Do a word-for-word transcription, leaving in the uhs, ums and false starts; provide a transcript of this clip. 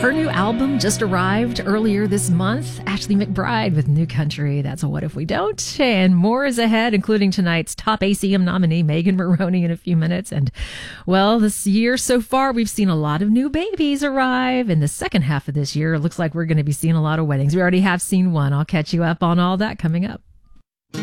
Her new album just arrived earlier this month. Ashley McBryde with New Country. That's a What If We Don't. And more is ahead, including tonight's top A C M nominee, Megan Maroney, in a few minutes. And, well, this year so far, we've seen a lot of new babies arrive. In the second half of this year, it looks like we're going to be seeing a lot of weddings. We already have seen one. I'll catch you up on all that coming up.